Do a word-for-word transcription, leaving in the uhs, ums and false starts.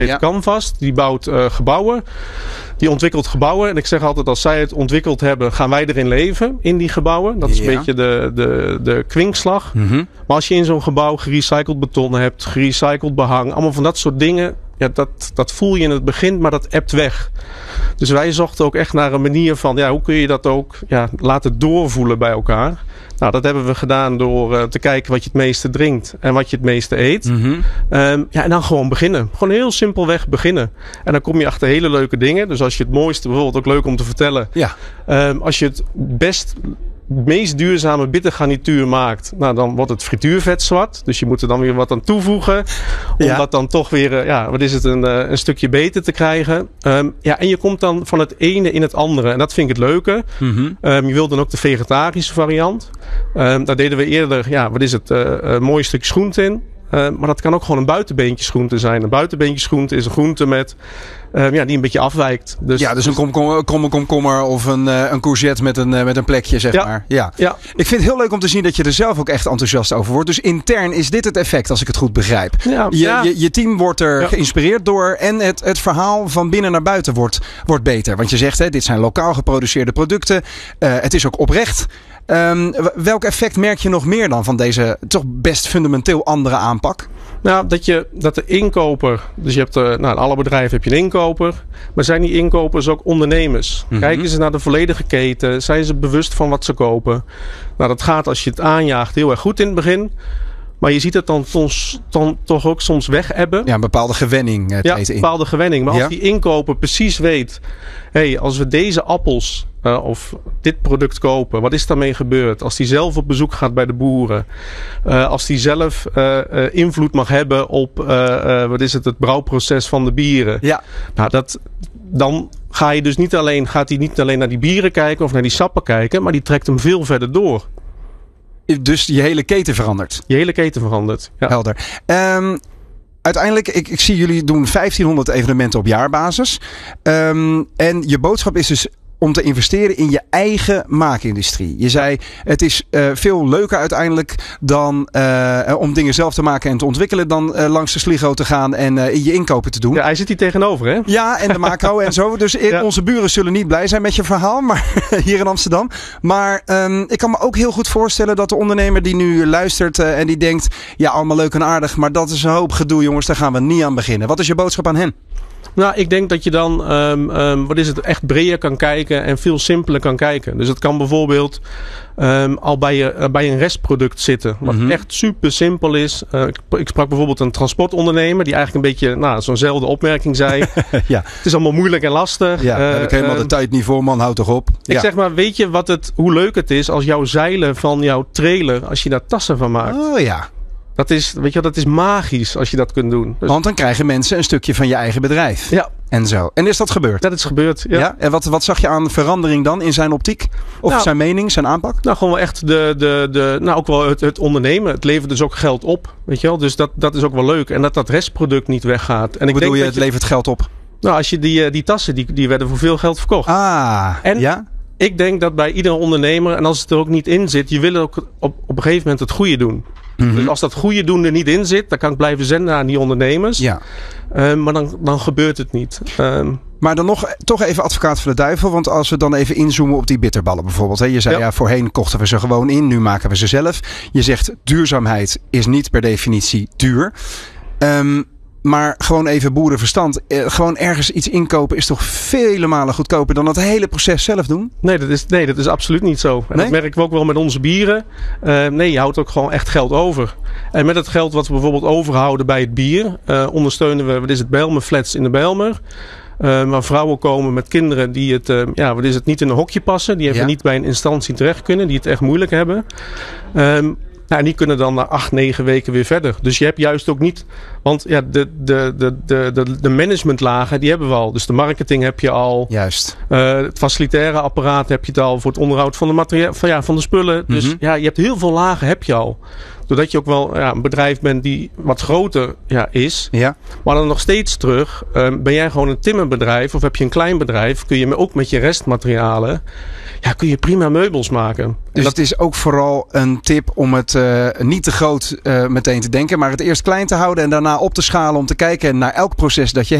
Ja. Canvas, die bouwt uh, gebouwen. Die ontwikkelt gebouwen. En ik zeg altijd, als zij het ontwikkeld hebben, gaan wij erin leven in die gebouwen. Dat is ja. een beetje de, de, de kwinkslag. Mm-hmm. Maar als je in zo'n gebouw gerecycled beton hebt, gerecycled behang, allemaal van dat soort dingen. Ja, dat, dat voel je in het begin, maar dat ebt weg. Dus wij zochten ook echt naar een manier van, ja, hoe kun je dat ook ja, laten doorvoelen bij elkaar. Nou, dat hebben we gedaan door uh, te kijken wat je het meeste drinkt en wat je het meeste eet. Mm-hmm. Um, ja, en dan gewoon beginnen. Gewoon heel simpelweg beginnen. En dan kom je achter hele leuke dingen. Dus als je het mooiste, bijvoorbeeld ook leuk om te vertellen. Ja. Um, als je het best... meest duurzame bittergarnituur maakt, nou, dan wordt het frituurvet zwart. Dus je moet er dan weer wat aan toevoegen. Om ja. dat dan toch weer, ja, wat is het, een, een stukje beter te krijgen. Um, ja, en je komt dan van het ene in het andere. En dat vind ik het leuke. Mm-hmm. Um, je wil dan ook de vegetarische variant. Um, daar deden we eerder, ja, wat is het, uh, een mooi stuk groente in. Uh, maar dat kan ook gewoon een buitenbeentjesgroente zijn. Een buitenbeentjesgroente is een groente met, uh, ja, die een beetje afwijkt. Dus, ja, dus een komkommer kom, kom, kom, of een, uh, een courgette met een, uh, met een plekje, zeg ja. maar. Ja. ja. Ik vind het heel leuk om te zien dat je er zelf ook echt enthousiast over wordt. Dus intern is dit het effect, als ik het goed begrijp. Ja, je, ja. je, je team wordt er ja. geïnspireerd door en het, het verhaal van binnen naar buiten wordt, wordt beter. Want je zegt, hè, dit zijn lokaal geproduceerde producten. Uh, het is ook oprecht. Um, welk effect merk je nog meer dan van deze toch best fundamenteel andere aanpak? Nou, dat, je, dat de inkoper, dus je hebt, uh, nou, in alle bedrijven heb je een inkoper, maar zijn die inkopers ook ondernemers? Mm-hmm. Kijken ze naar de volledige keten? Zijn ze bewust van wat ze kopen? Nou, dat gaat als je het aanjaagt heel erg goed in het begin. Maar je ziet het dan, soms, dan toch ook soms wegebben. Ja, een bepaalde gewenning. Het ja, een bepaalde gewenning. Maar ja. als die inkoper precies weet, hey, als we deze appels uh, of dit product kopen, wat is daarmee gebeurd? Als die zelf op bezoek gaat bij de boeren. Uh, als die zelf uh, uh, invloed mag hebben op uh, uh, wat is het, het brouwproces van de bieren. Ja. Nou, dat, dan ga je dus niet alleen, gaat hij niet alleen naar die bieren kijken of naar die sappen kijken, maar die trekt hem veel verder door. Dus je hele keten verandert. Je hele keten verandert. Ja. Helder. Um, uiteindelijk, ik, ik zie jullie doen vijftienhonderd evenementen op jaarbasis. Um, en je boodschap is dus om te investeren in je eigen maakindustrie. Je zei, het is uh, veel leuker uiteindelijk dan uh, om dingen zelf te maken en te ontwikkelen dan uh, langs de Sligo te gaan en uh, je inkopen te doen. Ja, hij zit hier tegenover, hè? Ja, en de macro en zo. Dus ja. onze buren zullen niet blij zijn met je verhaal, maar hier in Amsterdam. Maar um, ik kan me ook heel goed voorstellen dat de ondernemer die nu luistert uh, en die denkt, ja, allemaal leuk en aardig, maar dat is een hoop gedoe, jongens, daar gaan we niet aan beginnen. Wat is je boodschap aan hen? Nou, ik denk dat je dan, um, um, wat is het, echt breder kan kijken en veel simpeler kan kijken. Dus het kan bijvoorbeeld um, al bij, je, uh, bij een restproduct zitten. Wat mm-hmm. echt super simpel is. Uh, ik, ik sprak bijvoorbeeld een transportondernemer die eigenlijk een beetje, nou, zo'nzelfde opmerking zei. ja. Het is allemaal moeilijk en lastig. Ja, uh, heb ik helemaal uh, de tijd niet voor, man, houd toch op. Ik ja. zeg maar, weet je wat het, hoe leuk het is als jouw zeilen van jouw trailer, als je daar tassen van maakt. Oh ja. Dat is, weet je, dat is magisch als je dat kunt doen. Dus want dan krijgen mensen een stukje van je eigen bedrijf. Ja. En zo. En is dat gebeurd? Dat is gebeurd, ja. ja? En wat, wat zag je aan verandering dan in zijn optiek? Of nou, zijn mening, zijn aanpak? Nou, gewoon wel echt de, de, de, nou ook wel het, het ondernemen. Het levert dus ook geld op, weet je wel. Dus dat, dat is ook wel leuk. En dat dat restproduct niet weggaat. En Hoe ik bedoel denk je, dat het levert geld op? Nou, als je die, die tassen, die, die werden voor veel geld verkocht. Ah, en ja? Ik denk dat bij iedere ondernemer, en als het er ook niet in zit, je wil ook op, op een gegeven moment het goede doen. Mm-hmm. Dus als dat goede doen er niet in zit, dan kan ik blijven zenden aan die ondernemers. Ja. Uh, maar dan, dan gebeurt het niet. Um, Maar dan nog toch even advocaat van de duivel. Want als we dan even inzoomen op die bitterballen bijvoorbeeld. Hè. Je zei ja. ja, voorheen kochten we ze gewoon in. Nu maken we ze zelf. Je zegt duurzaamheid is niet per definitie duur. Um, Maar gewoon even boerenverstand. Eh, gewoon ergens iets inkopen is toch vele malen goedkoper dan dat hele proces zelf doen? Nee, dat is, nee, dat is absoluut niet zo. En nee? dat merken we ook wel met onze bieren. Uh, nee, je houdt ook gewoon echt geld over. En met het geld wat we bijvoorbeeld overhouden bij het bier, uh, ondersteunen we, wat is het, Bijlmer Flats in de Bijlmer. Uh, waar vrouwen komen met kinderen die het, uh, ja, wat is het, niet in een hokje passen. Die even ja. niet bij een instantie terecht kunnen. Die het echt moeilijk hebben. Um, Nou, en die kunnen dan na acht, negen weken weer verder. Dus je hebt juist ook niet... Want ja, de, de, de, de, de managementlagen, die hebben we al. Dus de marketing heb je al. Juist. Uh, het facilitaire apparaat heb je het al. Voor het onderhoud van de, materie- van, ja, van de spullen. Dus mm-hmm. ja, je hebt heel veel lagen heb je al. doordat je ook wel ja, een bedrijf bent die wat groter ja, is. Ja. Maar dan nog steeds terug. Um, ben jij gewoon een timmerbedrijf of heb je een klein bedrijf. Kun je ook met je restmaterialen. Ja, kun je prima meubels maken. Dus dat is ook vooral een tip om het uh, niet te groot uh, meteen te denken. Maar het eerst klein te houden en daarna op te schalen. Om te kijken naar elk proces dat je